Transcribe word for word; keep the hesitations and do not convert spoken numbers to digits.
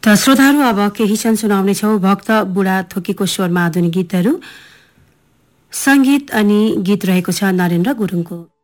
त श्रोताहरू अब केही क्षण सुनाउनेछौँ भक्त बुढा थोकीको स्वरमा आधुनिक गीतहरू। सङ्गीत अनि गीत रहेको छ नरेन्द्र गुरुङको।